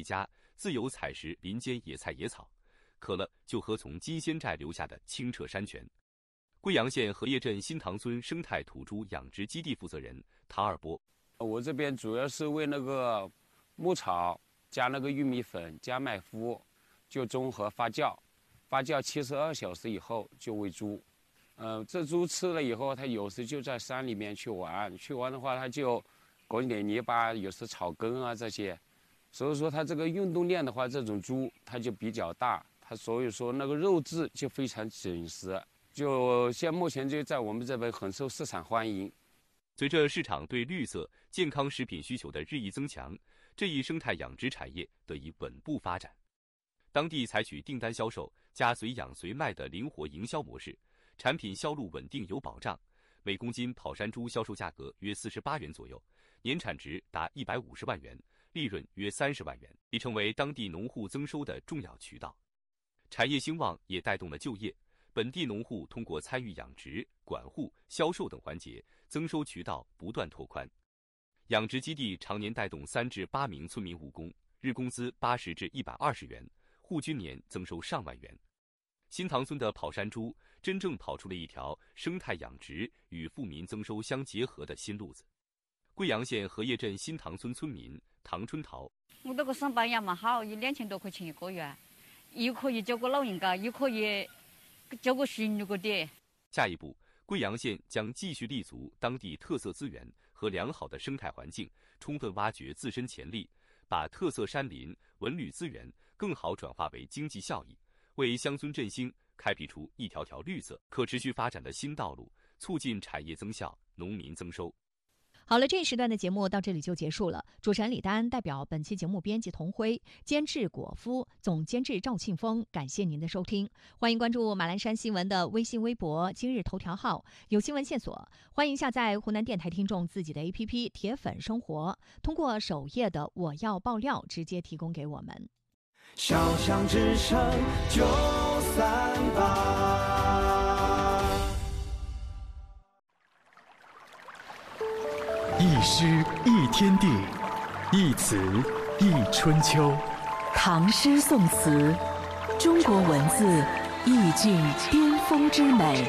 家，自由采食林间野菜野草，渴了就喝从金仙寨流下的清澈山泉。贵阳县荷叶镇新塘村生态土猪养殖基地负责人唐二波： 我这边主要是为那个牧草加那个玉米粉加麦麸，就综合发酵，发酵72小时以后就喂猪。这猪吃了以后，它有时就在山里面去玩，去玩的话，它就滚点泥巴，有时草根啊这些。所以说它这个运动量的话，这种猪它就比较大，它所以说那个肉质就非常紧实，就像目前就在我们这边很受市场欢迎。 随着市场对绿色健康食品需求的日益增强，这一生态养殖产业得以稳步发展。当地采取订单销售加随养随卖的灵活营销模式，产品销路稳定有保障，每公斤跑山猪销售价格约48元左右，年产值达150万元，利润约30万元，已成为当地农户增收的重要渠道。产业兴旺也带动了就业，本地农户通过参与养殖、管护、销售等环节，增收渠道不断拓宽。养殖基地常年带动3至8名村民务工，日工资80至120元，户均年增收上万元。新塘村的跑山猪真正跑出了一条生态养殖与富民增收相结合的新路子。贵阳县荷叶镇新塘村村民唐春桃： 我那个上班也蛮好，2000多块钱一个月，又可以照顾老人家，又可以照顾孙女个的。 下一步，贵阳县将继续立足当地特色资源和良好的生态环境，充分挖掘自身潜力，把特色山林、文旅资源更好转化为经济效益，为乡村振兴开辟出一条条绿色、可持续发展的新道路，促进产业增效、农民增收。 好了，这一时段的节目到这里就结束了。主持人李丹代表本期节目编辑童辉、监制果夫、总监制赵庆峰，感谢您的收听。欢迎关注马栏山新闻的微信、微博、今日头条号，有新闻线索。欢迎下载湖南电台听众自己的 APP 铁粉生活，通过首页的我要爆料直接提供给我们。 小象之声938。 一诗一天地，一词一春秋。 唐诗宋词，中国文字意境巅峰之美。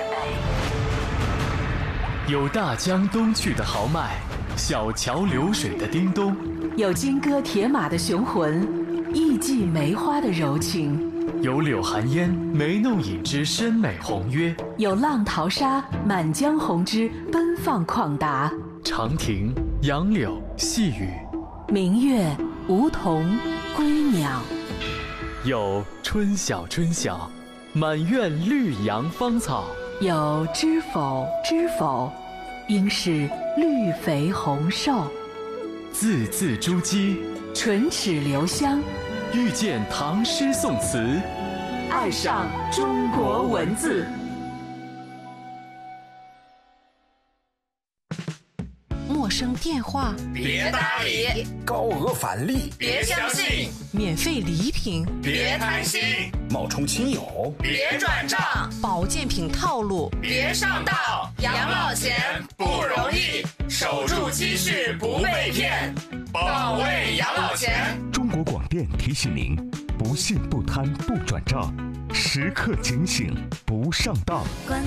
有大江东去的豪迈，小桥流水的叮咚； 有金戈铁马的雄浑，艺伎梅花的柔情； 有柳寒烟眉弄影之深美宏约； 有浪淘沙满江红之奔放旷达。 长亭、杨柳、细雨， 明月、梧桐、归鸟。 有春晓春晓，满院绿杨芳草； 有知否知否，应是绿肥红瘦。 字字珠玑， 唇齿留香。 遇见唐诗宋词， 爱上中国文字。 陌生电话别搭理， 高额返利别相信， 免费礼品别贪心， 冒充亲友别转账， 保健品套路别上当。养老钱不容易，守住积蓄不被骗，保卫养老钱。 中国广电提醒您：不信不贪不转账，时刻警醒不上当。